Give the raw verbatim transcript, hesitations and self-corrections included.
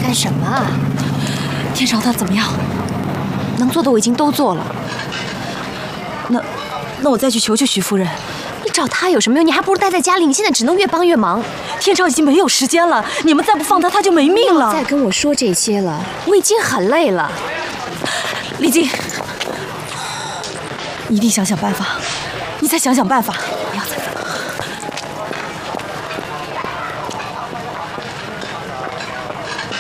干什么啊？ 天朝他怎么样？ 能做的我已经都做了。 那，那我再去求求徐夫人。 你找他有什么用？你还不如待在家里。你现在只能越帮越忙。 天朝已经没有时间了，你们再不放他，他就没命了。 再跟我说这些了，我已经很累了。 丽晶，你一定想想办法，你再想想办法，不要再。